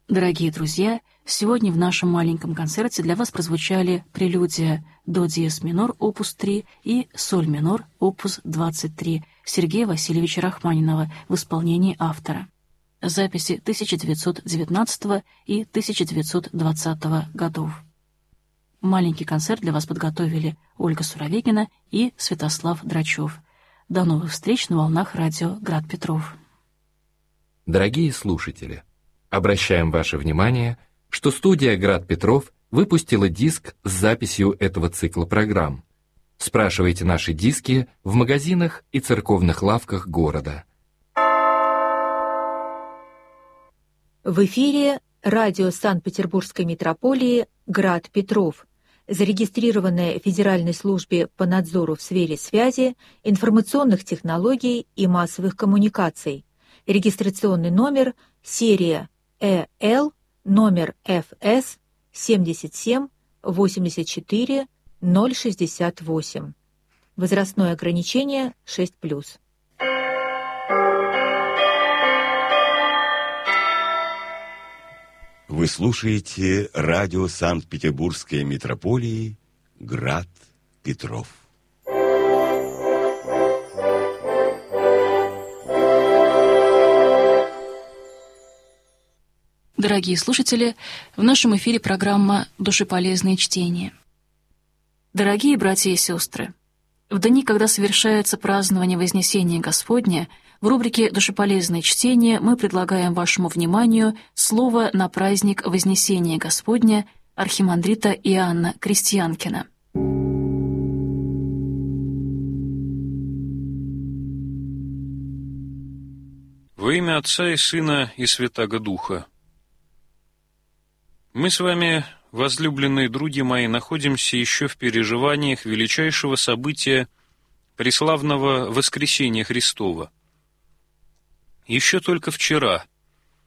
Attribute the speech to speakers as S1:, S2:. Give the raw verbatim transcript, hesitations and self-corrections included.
S1: Дорогие друзья, сегодня в нашем маленьком концерте для вас прозвучали прелюдия до диез минор опус три и соль минор опус двадцать три Сергея Васильевича Рахманинова в исполнении автора. Записи тысяча девятьсот девятнадцатого и тысяча девятьсот двадцатого годов. Маленький концерт для вас подготовили Ольга Суровегина и Святослав Драчев. До новых встреч на волнах радио Град Петров.
S2: Дорогие слушатели, обращаем ваше внимание, что студия «Град Петров» выпустила диск с записью этого цикла программ. Спрашивайте наши диски в магазинах и церковных лавках города.
S3: В эфире радио Санкт-Петербургской митрополии «Град Петров», зарегистрированное в Федеральной службе по надзору в сфере связи, информационных технологий и массовых коммуникаций. Регистрационный номер серия Э Л номер Ф С семьдесят семь восемьдесят четыре ноль шестьдесят восемь. Возрастное ограничение шесть плюс.
S4: Вы слушаете радио Санкт-Петербургской митрополии «Град Петров».
S1: Дорогие слушатели, в нашем эфире программа «Душеполезные чтения». Дорогие братья и сестры, в дни, когда совершается празднование Вознесения Господня, в рубрике «Душеполезные чтения» мы предлагаем вашему вниманию слово на праздник Вознесения Господня архимандрита Иоанна Крестьянкина.
S5: Во имя Отца и Сына и Святаго Духа. Мы с вами, возлюбленные други мои, находимся еще в переживаниях величайшего события преславного воскресения Христова. Еще только вчера